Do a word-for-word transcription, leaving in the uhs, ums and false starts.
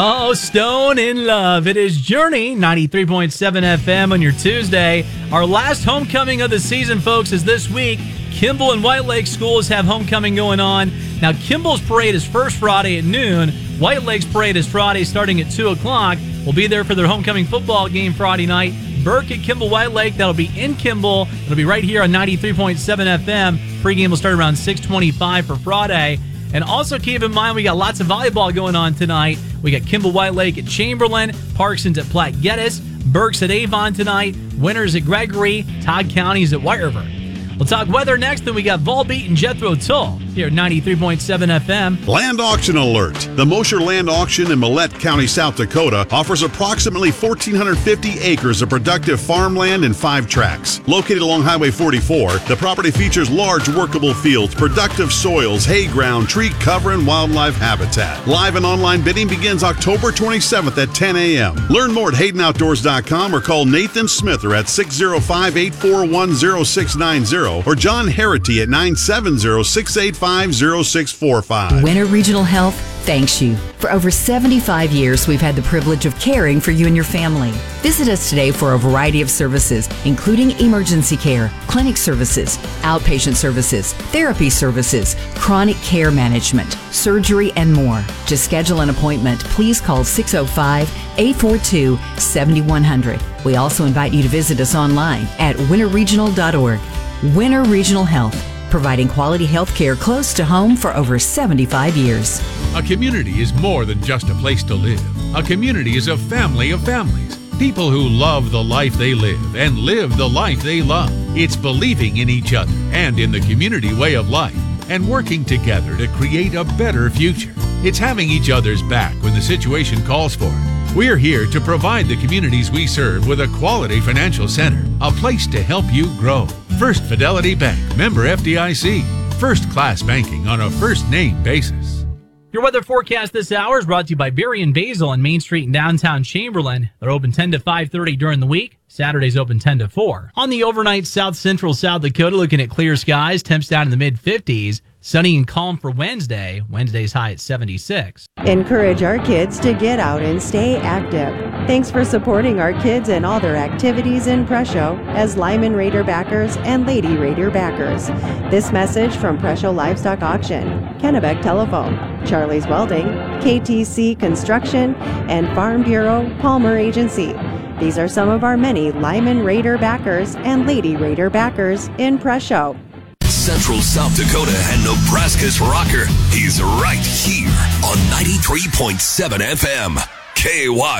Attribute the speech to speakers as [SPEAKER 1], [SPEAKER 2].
[SPEAKER 1] Oh, Stone in Love. It is Journey, ninety-three point seven F M on your Tuesday. Our last homecoming of the season, folks, is this week. Kimball and White Lake schools have homecoming going on. Now, Kimball's parade is first Friday at noon. White Lake's parade is Friday starting at two o'clock. We'll be there for their homecoming football game Friday night. Burke at Kimball White Lake. That'll be in Kimball. It'll be right here on ninety-three point seven F M. Pregame will start around six twenty-five for Friday. And also keep in mind, we got lots of volleyball going on tonight. We got Kimball White Lake at Chamberlain, Parkson's at Platte Geddes, Burke's at Avon tonight, Winters at Gregory, Todd County's at White River. We'll talk weather next, then we got Volbeat and Jethro Tull here at ninety-three point seven F M.
[SPEAKER 2] Land auction alert. The Mosher Land Auction in Millette County, South Dakota offers approximately one thousand four hundred fifty acres of productive farmland in five tracts. Located along Highway forty-four, the property features large workable fields, productive soils, hay ground, tree cover, and wildlife habitat. Live and online bidding begins October twenty-seventh at ten a.m. Learn more at Hayden Outdoors dot com or call Nathan Smither at six oh five, eight four one, oh six nine oh or John Harity at nine seven zero, six eight five, zero six four five.
[SPEAKER 3] Winter Regional Health thanks you. For over seventy-five years, we've had the privilege of caring for you and your family. Visit us today for a variety of services, including emergency care, clinic services, outpatient services, therapy services, chronic care management, surgery, and more. To schedule an appointment, please call six oh five, eight four two, seven one zero zero. We also invite you to visit us online at winter regional dot org. Winter Regional Health, providing quality health care close to home for over seventy-five years.
[SPEAKER 4] A community is more than just a place to live. A community is a family of families. People who love the life they live and live the life they love. It's believing in each other and in the community way of life and working together to create a better future. It's having each other's back when the situation calls for it. We're here to provide the communities we serve with a quality financial center, a place to help you grow. First Fidelity Bank, member F D I C. First class banking on a first name basis.
[SPEAKER 1] Your weather forecast this hour is brought to you by Berry and Basil on Main Street in downtown Chamberlain. They're open ten to five thirty during the week. Saturdays open ten to four. On the overnight, south central South Dakota, looking at clear skies, temps down in the mid fifties. Sunny and calm for Wednesday. Wednesday's high at seventy-six.
[SPEAKER 5] Encourage our kids to get out and stay active. Thanks for supporting our kids and all their activities in Presho as Lyman Raider backers and Lady Raider backers. This message from Presho Livestock Auction, Kennebec Telephone, Charlie's Welding, K T C Construction, and Farm Bureau Palmer Agency. These are some of our many Lyman Raider backers and Lady Raider backers in Presho.
[SPEAKER 6] Central South Dakota and Nebraska's rocker. He's right here on ninety-three point seven F M. K Y